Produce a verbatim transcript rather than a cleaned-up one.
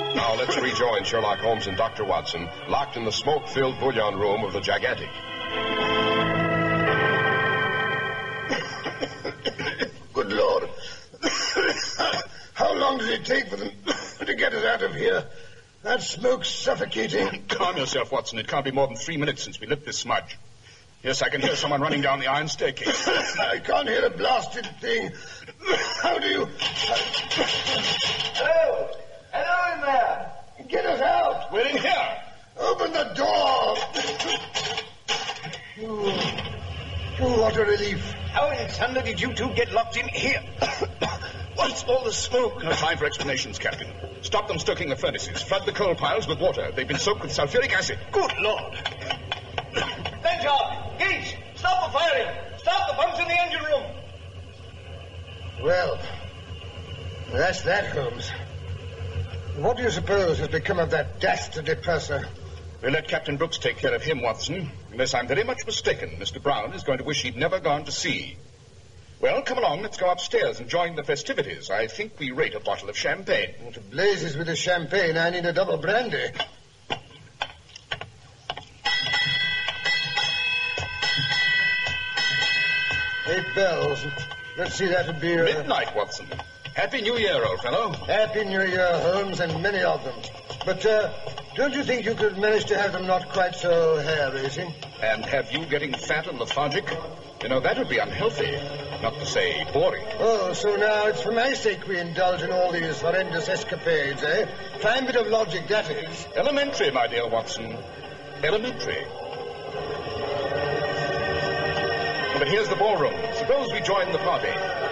Now let's rejoin Sherlock Holmes and Doctor Watson, locked in the smoke-filled bouillon room of the Gigantic. Good Lord. How long did it take for them to get us out of here? That smoke's suffocating. Calm yourself, Watson. It can't be more than three minutes since we lit this smudge. Yes, I can hear someone running down the iron staircase. I can't hear a blasted thing. How do you... Hello! Hello in there! Get us out! We're in here! Open the door! Oh, oh, what a relief. How in thunder did you two get locked in here? What's all the smoke? No time for explanations, Captain. Stop them stoking the furnaces. Flood the coal piles with water. They've been soaked with sulfuric acid. Good Lord! Benjar! Gates! Stop the firing! Stop the pumps in the engine room! Well, that's that, Holmes. What do you suppose has become of that dastardly purser? We'll let Captain Brooks take care of him, Watson. Unless I'm very much mistaken, Mister Brown is going to wish he'd never gone to sea. Well, come along, let's go upstairs and join the festivities. I think we rate a bottle of champagne. Well, to blazes with the champagne, I need a double brandy. Eight bells. Let's see, that would be... Uh... Midnight, Watson. Happy New Year, old fellow. Happy New Year, Holmes, and many of them. But, uh, don't you think you could manage to have them not quite so hair-raising? And have you getting fat and lethargic? You know, that would be unhealthy, not to say boring. Oh, so now it's for my sake we indulge in all these horrendous escapades, eh? Fine bit of logic, that is. Elementary, my dear Watson. Elementary. But here's the ballroom. Suppose we join the party.